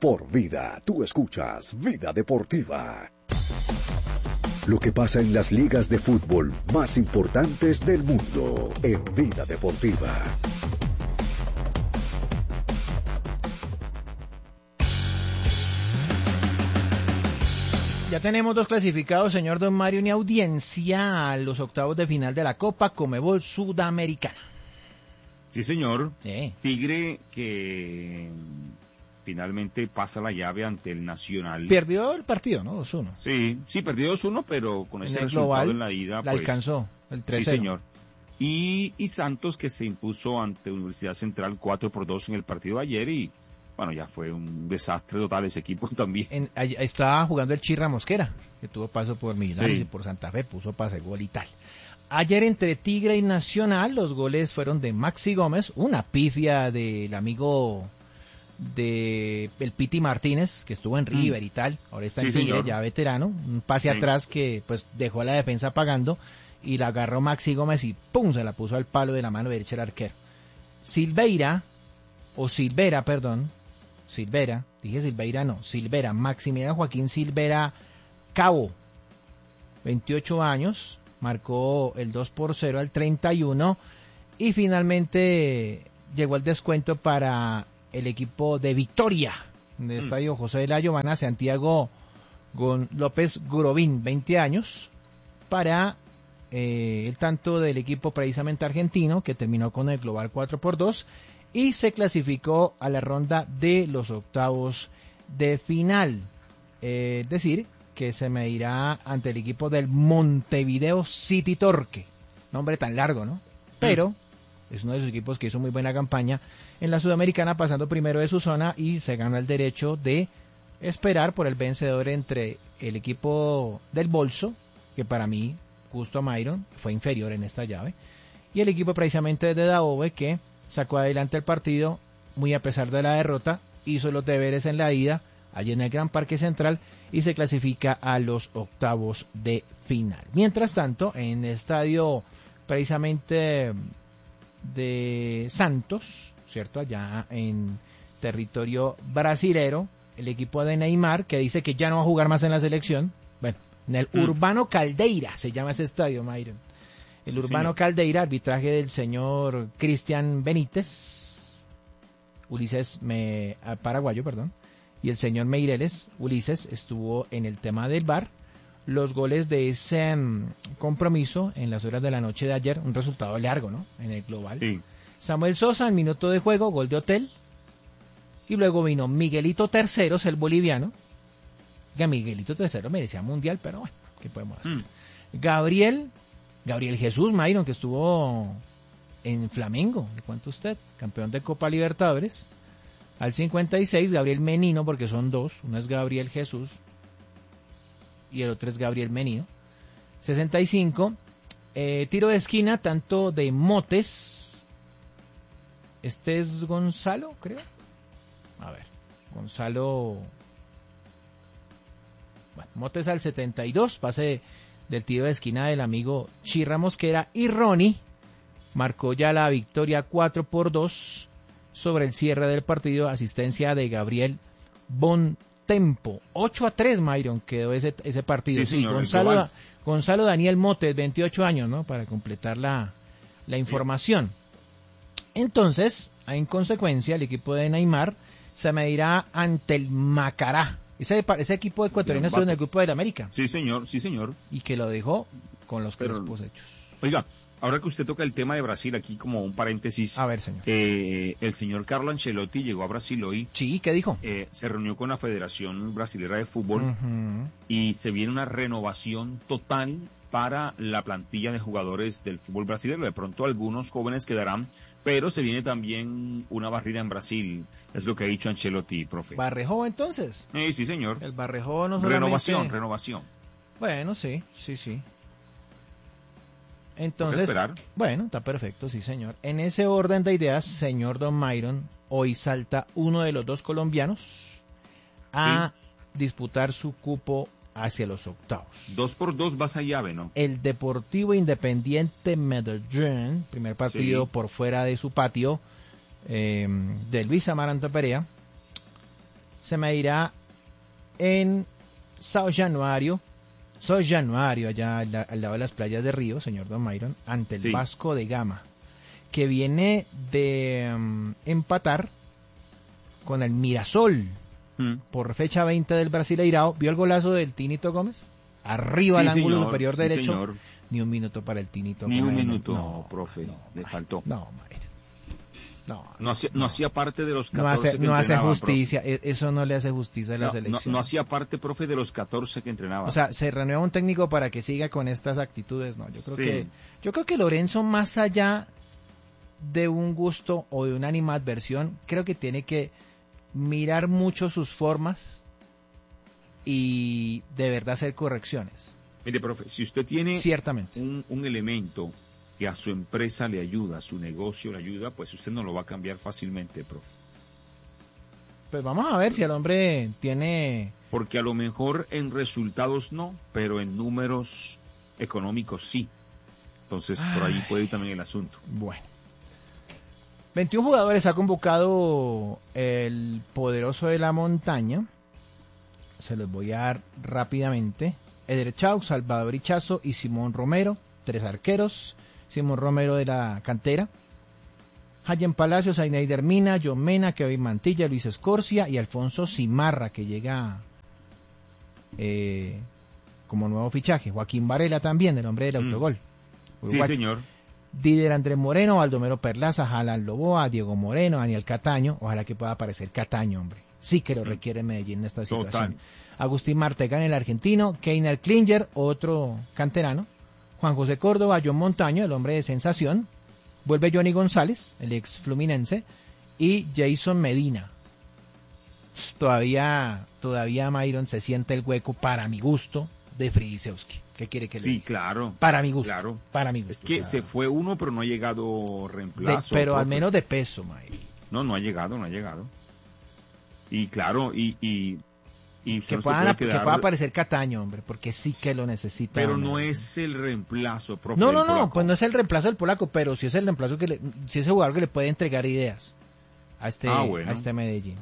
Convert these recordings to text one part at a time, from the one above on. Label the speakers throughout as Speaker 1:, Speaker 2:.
Speaker 1: Por vida, tú escuchas Vida Deportiva. Lo que pasa en las ligas de fútbol más importantes del mundo en Vida Deportiva.
Speaker 2: Ya tenemos 2 clasificados, señor Don Mario, ni audiencia a los octavos de final de la Copa Conmebol Sudamericana.
Speaker 3: Sí, señor.
Speaker 2: Sí.
Speaker 3: Tigre que finalmente pasa la llave ante el Nacional.
Speaker 2: Perdió el partido, ¿no? 2-1.
Speaker 3: Sí, perdió 2-1, pero con ese resultado
Speaker 2: global,
Speaker 3: en la ida,
Speaker 2: la
Speaker 3: pues,
Speaker 2: alcanzó, el 3-0.
Speaker 3: Sí, señor. Y Santos que se impuso ante Universidad Central 4-2 en el partido de ayer y, bueno, ya fue un desastre total ese equipo también.
Speaker 2: Estaba jugando el Chirra Mosquera, que tuvo paso por Millonarios y
Speaker 3: Sí.
Speaker 2: por Santa Fe, puso pase, gol y tal. Ayer entre Tigre y Nacional, los goles fueron de Maxi Gómez, una pifia del amigo de el Piti Martínez, que estuvo en River y tal, ahora está en
Speaker 3: Sí,
Speaker 2: Tigre,
Speaker 3: señor.
Speaker 2: ya veterano, un pase
Speaker 3: Sí.
Speaker 2: atrás que pues dejó a la defensa pagando y la agarró Maxi Gómez y ¡pum! Se la puso al palo de la mano derecha del arquero. Silveira, Maximiliano Joaquín Silveira Cabo, 28 años, marcó el 2-0 al 31 y finalmente llegó el descuento para el equipo de Victoria, del estadio José de la Giovana, Santiago López Gurovín, 20 años, para el tanto del equipo precisamente argentino, que terminó con el global 4-2 y se clasificó a la ronda de los octavos de final. Es decir, que se medirá ante el equipo del Montevideo City Torque. Nombre tan largo, ¿no? Pero es uno de esos equipos que hizo muy buena campaña en la Sudamericana, pasando primero de su zona y se gana el derecho de esperar por el vencedor entre el equipo del Bolso, que para mí, Justo Myron, fue inferior en esta llave, y el equipo precisamente de Daobe, que sacó adelante el partido muy a pesar de la derrota, hizo los deberes en la ida, allí en el Gran Parque Central, y se clasifica a los octavos de final. Mientras tanto, en el estadio precisamente de Santos, ¿cierto? Allá en territorio brasilero, el equipo de Neymar, que dice que ya no va a jugar más en la selección, bueno, en el Urbano Caldeira se llama ese estadio, Myron. El Urbano Caldeira, arbitraje del señor Cristian Benítez, paraguayo, perdón, y el señor Meireles, Ulises, estuvo en el tema del VAR. Los goles de ese compromiso en las horas de la noche de ayer, un resultado largo, ¿no? En el global.
Speaker 3: Sí.
Speaker 2: Samuel Sosa, en minuto de juego, gol de Hotel. Y luego vino Miguelito Terceros, el boliviano. Ya Miguelito Tercero merecía mundial, pero bueno, ¿qué podemos hacer? Gabriel Jesús Myron, que estuvo en Flamengo, ¿le cuenta usted? Campeón de Copa Libertadores. Al 56, Gabriel Menino, porque son dos, uno es Gabriel Jesús y el otro es Gabriel Menino. 65, tiro de esquina, tanto de Motes, este es Gonzalo, creo. A ver, Gonzalo, bueno, Motes al 72, pase del tiro de esquina del amigo Chirra Mosquera, y Ronnie marcó ya la victoria 4-2 sobre el cierre del partido, asistencia de Gabriel Bontempo. 8-3, Myron, quedó ese partido.
Speaker 3: Sí, señor,
Speaker 2: Gonzalo Daniel Motes, 28 años, ¿no? Para completar la información. Entonces, en consecuencia, el equipo de Neymar se medirá ante el Macará. Ese equipo ecuatoriano estuvo en el grupo del América.
Speaker 3: Sí, señor.
Speaker 2: Y que lo dejó con los crespos hechos.
Speaker 3: Oiga, ahora que usted toca el tema de Brasil, aquí como un paréntesis.
Speaker 2: A ver, señor.
Speaker 3: El señor Carlo Ancelotti llegó a Brasil hoy.
Speaker 2: Sí, ¿qué dijo?
Speaker 3: Se reunió con la Federación Brasilera de Fútbol y se viene una renovación total para la plantilla de jugadores del fútbol brasileño. De pronto algunos jóvenes quedarán, pero se viene también una barrida en Brasil, es lo que ha dicho Ancelotti, profe.
Speaker 2: ¿Barrejó entonces?
Speaker 3: Sí, señor.
Speaker 2: El Barrejó no solamente...
Speaker 3: Renovación.
Speaker 2: Bueno, sí. Entonces, bueno, está perfecto, sí, señor. En ese orden de ideas, señor Don Myron, hoy salta uno de los dos colombianos a disputar su cupo hacia los octavos.
Speaker 3: 2-2 vas a llave, ¿no?
Speaker 2: El Deportivo Independiente Medellín, primer partido por fuera de su patio, de Luis Amaranto Perea, se medirá en São Januário, allá al lado de las playas de Río, señor Don Myron, ante el Vasco de Gama, que viene de empatar con el Mirasol por fecha 20 del Brasileirao. ¿Vio el golazo del Tinito Gómez? Arriba al ángulo superior derecho.
Speaker 3: Señor.
Speaker 2: Ni un minuto para el Tinito
Speaker 3: Gómez.
Speaker 2: Ni
Speaker 3: un minuto, no, profe, le faltó. No hacía parte de los 14
Speaker 2: no hace justicia, profe. Eso no le hace justicia a la selección.
Speaker 3: No hacía parte, profe, de los 14 que entrenaba.
Speaker 2: O sea, se renueva un técnico para que siga con estas actitudes, no. Yo creo que Lorenzo, más allá de un gusto o de una animadversión, creo que tiene que mirar mucho sus formas y de verdad hacer correcciones.
Speaker 3: Mire, profe, si usted tiene
Speaker 2: ciertamente
Speaker 3: un elemento que a su empresa le ayuda, a su negocio le ayuda, pues usted no lo va a cambiar fácilmente, profe.
Speaker 2: Pues vamos a ver si el hombre tiene...
Speaker 3: Porque a lo mejor en resultados no, pero en números económicos sí. Entonces, por ahí puede ir también el asunto.
Speaker 2: Bueno. 21 jugadores ha convocado el poderoso de la montaña. Se los voy a dar rápidamente. Eder Chaux, Salvador Ichazo y Simón Romero, 3 arqueros. Simón Romero de la cantera. Hayen Palacios, Aineider Mina, John Mena, Kevin Mantilla, Luis Escorcia y Alfonso Cimarra, que llega como nuevo fichaje. Joaquín Varela también, el hombre del autogol.
Speaker 3: Sí, señor.
Speaker 2: Dider Andrés Moreno, Baldomero Perlaza, Jalan Loboa, Diego Moreno, Daniel Cataño. Ojalá que pueda aparecer Cataño, hombre. Sí que lo requiere Medellín en esta situación.
Speaker 3: Total.
Speaker 2: Agustín Martegán, el argentino. Keiner Klinger, otro canterano. Juan José Córdoba, John Montaño, el hombre de sensación. Vuelve Johnny González, el ex fluminense. Y Jason Medina. Todavía Myron se siente el hueco, para mi gusto, de Fridisewski. ¿Qué quiere que le diga?
Speaker 3: Sí, claro.
Speaker 2: Para mi gusto.
Speaker 3: Claro.
Speaker 2: Para mi gusto.
Speaker 3: Es que se fue uno, pero no ha llegado reemplazo.
Speaker 2: Pero al menos de peso, Myron.
Speaker 3: No ha llegado. Y claro, y
Speaker 2: que pueda aparecer Cataño, hombre, porque sí que lo necesita.
Speaker 3: Pero no es el reemplazo, profe.
Speaker 2: No, pues no es el reemplazo del polaco, pero sí es el reemplazo sí es el jugador que le puede entregar ideas a este Medellín.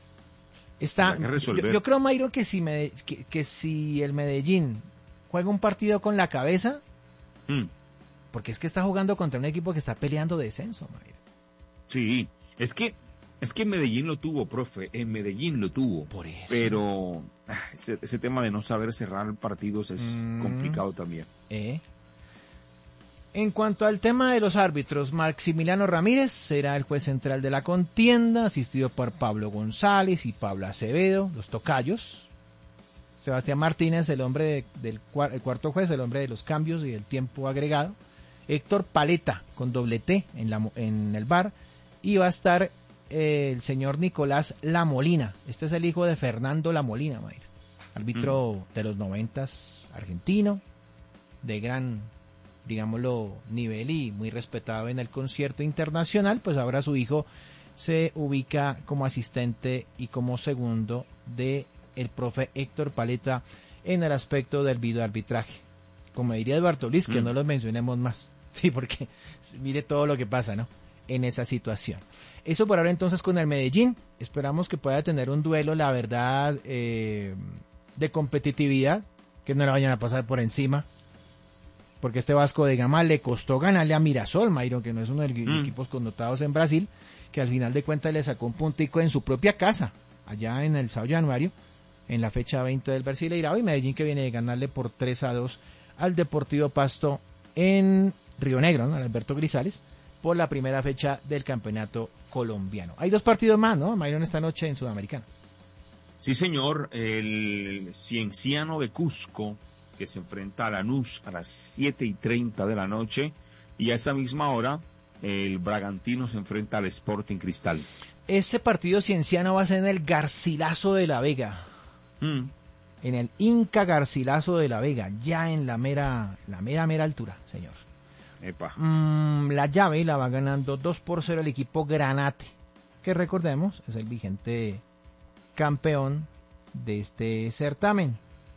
Speaker 2: Yo creo, Mayro, que si el Medellín juega un partido con la cabeza, porque es que está jugando contra un equipo que está peleando descenso, Mayro.
Speaker 3: Sí, es que Medellín lo tuvo, profe, en Medellín lo tuvo.
Speaker 2: Por eso.
Speaker 3: Pero ese tema de no saber cerrar partidos es complicado también.
Speaker 2: En cuanto al tema de los árbitros, Maximiliano Ramírez será el juez central de la contienda, asistido por Pablo González y Pablo Acevedo, los tocayos. Sebastián Martínez, el hombre el cuarto juez, el hombre de los cambios y el tiempo agregado. Héctor Paleta, con doble T en el VAR. Y va a estar el señor Nicolás Lamolina. Este es el hijo de Fernando Lamolina, Mayra. Árbitro de los 90s, argentino, de gran, digámoslo, nivel y muy respetado en el concierto internacional. Pues ahora su hijo se ubica como asistente y como segundo de el profe Héctor Paleta en el aspecto del videoarbitraje. Como diría Eduardo Luis, que no los mencionemos más. Sí, porque mire todo lo que pasa, ¿no? En esa situación. Eso por ahora entonces con el Medellín. Esperamos que pueda tener un duelo, la verdad, de competitividad, que no le vayan a pasar por encima, porque este Vasco de Gama le costó ganarle a Mirasol, Mayron, que no es uno de los equipos connotados en Brasil, que al final de cuentas le sacó un puntico en su propia casa, allá en el São Januário, en la fecha 20 del Brasileirao, y Medellín que viene de ganarle por 3-2 al Deportivo Pasto en Río Negro, ¿no? Alberto Grisales, por la primera fecha del campeonato colombiano. Hay 2 partidos más, ¿no, Mayron, esta noche en Sudamericana?
Speaker 3: Sí, señor. El Cienciano de Cusco, que se enfrenta a Lanús a las 7:30 de la noche, y a esa misma hora el Bragantino se enfrenta al Sporting Cristal.
Speaker 2: Ese partido cienciano va a ser en el Garcilaso de la Vega. En el Inca Garcilaso de la Vega, ya en la mera altura, señor.
Speaker 3: Epa.
Speaker 2: La llave la va ganando 2-0 el equipo Granate, que recordemos es el vigente campeón de este certamen.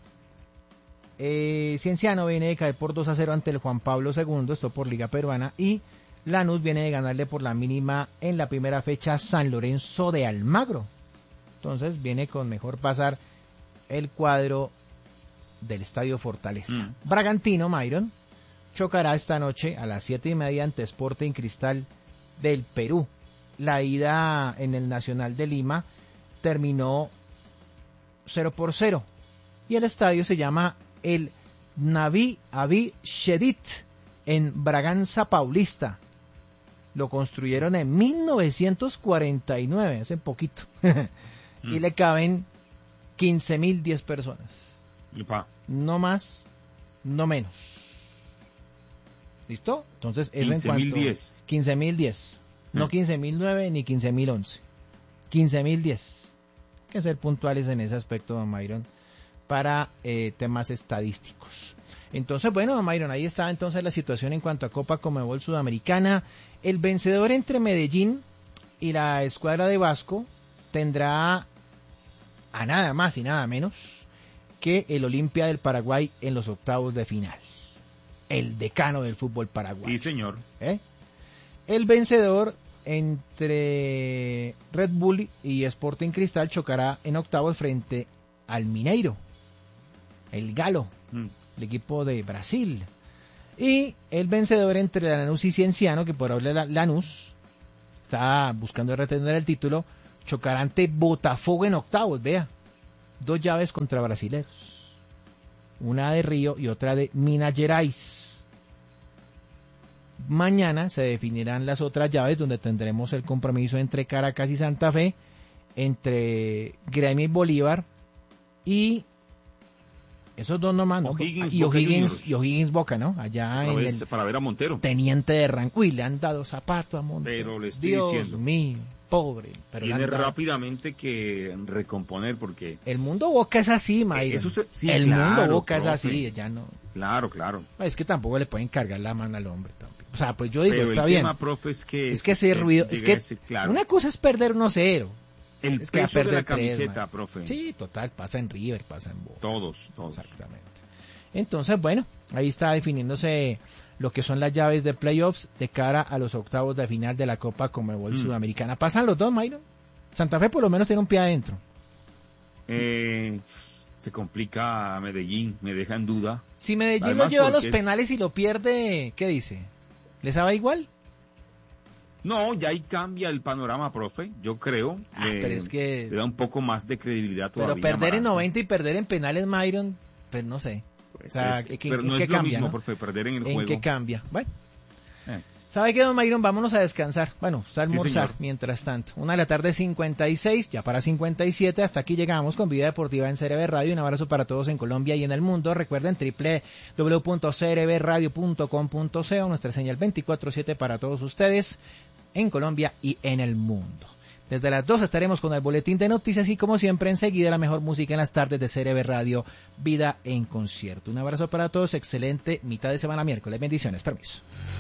Speaker 2: Cienciano viene de caer por 2-0 ante el Juan Pablo II, esto por Liga Peruana, y Lanús viene de ganarle por la mínima en la primera fecha a San Lorenzo de Almagro. Entonces viene con mejor pasar el cuadro del Estadio Fortaleza. Bragantino, Myron, chocará esta noche a las 7:30 ante Sporting Cristal del Perú. La ida en el Nacional de Lima terminó 0-0 y el estadio se llama el Naví Avi Shedid en Braganza Paulista. Lo construyeron en 1949, hace poquito, y le caben 15.010 personas. No más, no menos. ¿Listo? Entonces, eso en cuanto 15.010. No 15.009 ni 15.011. 15.010. Hay que ser puntuales en ese aspecto, don Myron, para temas estadísticos. Entonces, bueno, don Myron, ahí está entonces la situación en cuanto a Copa Conmebol Sudamericana. El vencedor entre Medellín y la escuadra de Vasco tendrá a nada más y nada menos que el Olimpia del Paraguay en los octavos de final. El decano del fútbol paraguayo.
Speaker 3: Sí, señor.
Speaker 2: El vencedor entre Red Bull y Sporting Cristal chocará en octavos frente al Mineiro, el Galo, el equipo de Brasil. Y el vencedor entre Lanús y Cienciano, que por ahora Lanús está buscando retener el título, chocará ante Botafogo en octavos. Vea, 2 llaves contra brasileros, una de Río y otra de Minas Gerais. Mañana se definirán las otras llaves, donde tendremos el compromiso entre Caracas y Santa Fe, entre Gremio y Bolívar, y esos dos nomás, ¿no? Y O'Higgins Boca, ¿no? Allá
Speaker 3: para ver a Montero.
Speaker 2: Teniente de rango. Uy, le han dado zapato a Montero.
Speaker 3: Pero le estoy
Speaker 2: Dios
Speaker 3: diciendo.
Speaker 2: mío, pobre. Pero
Speaker 3: tiene rápidamente que recomponer porque...
Speaker 2: El mundo Boca es así, Mayron. El mundo Boca es así, ya no...
Speaker 3: Claro.
Speaker 2: Es que tampoco le pueden cargar la mano al hombre tampoco. O sea, pues yo digo,
Speaker 3: pero
Speaker 2: está
Speaker 3: el
Speaker 2: bien.
Speaker 3: Tema, profe, es que
Speaker 2: ese ruido, es que
Speaker 3: claro.
Speaker 2: Una cosa es perder 1-0.
Speaker 3: El peso de la camiseta, profe.
Speaker 2: Sí, total, pasa en River, pasa en Boca.
Speaker 3: Todos.
Speaker 2: Exactamente. Entonces, bueno, ahí está definiéndose lo que son las llaves de playoffs de cara a los octavos de final de la Copa Conmebol Sudamericana. ¿Pasan los dos, Myron? Santa Fe por lo menos tiene un pie adentro.
Speaker 3: Se complica a Medellín, me deja en duda.
Speaker 2: Si Medellín lo lleva a los penales y lo pierde, ¿qué dice? ¿Les sabe igual?
Speaker 3: No, ya ahí cambia el panorama, profe, yo creo.
Speaker 2: Pero es que...
Speaker 3: Le da un poco más de credibilidad todavía.
Speaker 2: Pero perder en 90 y perder en penales, Myron, pues no sé.
Speaker 3: Pues
Speaker 2: o sea,
Speaker 3: pero no es lo mismo, ¿no? Profe, perder en el juego.
Speaker 2: ¿En qué cambia? Bueno. ¿Sabe qué, don Myron? Vámonos a descansar. Bueno, a almorzar mientras tanto. 1:56, ya para 57. Hasta aquí llegamos con Vida Deportiva en CRB Radio. Un abrazo para todos en Colombia y en el mundo. Recuerden www.crbradio.com.co, nuestra señal 24/7 para todos ustedes en Colombia y en el mundo. Desde las 2 estaremos con el boletín de noticias y como siempre enseguida la mejor música en las tardes de CRB Radio, Vida en Concierto. Un abrazo para todos, excelente mitad de semana miércoles. Bendiciones, permiso.